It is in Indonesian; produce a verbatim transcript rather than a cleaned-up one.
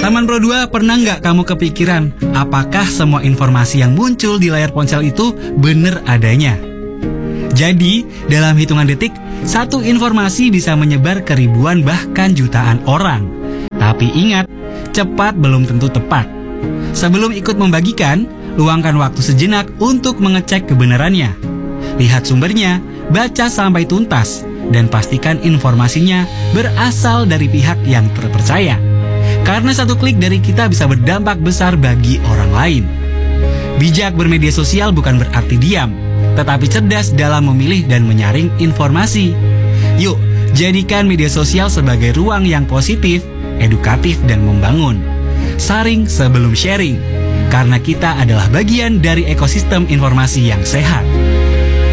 Taman Pro dua, pernah nggak kamu kepikiran apakah semua informasi yang muncul di layar ponsel itu benar adanya? Jadi, dalam hitungan detik, satu informasi bisa menyebar ke ribuan bahkan jutaan orang. Tapi ingat, cepat belum tentu tepat. Sebelum ikut membagikan, luangkan waktu sejenak untuk mengecek kebenarannya. Lihat sumbernya, baca sampai tuntas, dan pastikan informasinya berasal dari pihak yang terpercaya. Karena satu klik dari kita bisa berdampak besar bagi orang lain. Bijak bermedia sosial bukan berarti diam, tetapi cerdas dalam memilih dan menyaring informasi. Yuk, jadikan media sosial sebagai ruang yang positif, edukatif, dan membangun. Saring sebelum sharing, karena kita adalah bagian dari ekosistem informasi yang sehat.